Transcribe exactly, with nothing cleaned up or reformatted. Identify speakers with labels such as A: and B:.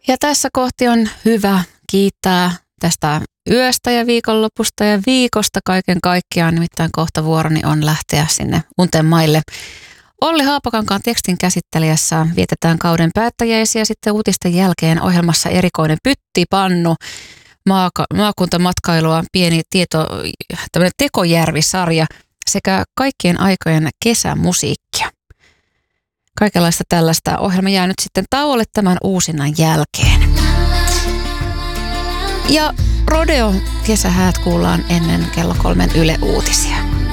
A: Ja tässä kohti on hyvä kiittää tästä yöstä ja viikonlopusta ja viikosta kaiken kaikkiaan. Nimittäin kohta vuoroni on lähteä sinne unten maille. Olli Haapakankaan tekstin käsittelijässä vietetään kauden päättäjäisiä. Sitten uutisten jälkeen ohjelmassa erikoinen pyttipannu, maaka- maakuntamatkailua, pieni tieto, tämmöinen Tekojärvi-sarja sekä kaikkien aikojen kesämusiikkia. Kaikenlaista tällaista. Ohjelma jää nyt sitten tauolle tämän uusinnan jälkeen. Ja Rodeo kesähäät kuullaan ennen kello kolmen Yle Uutisia.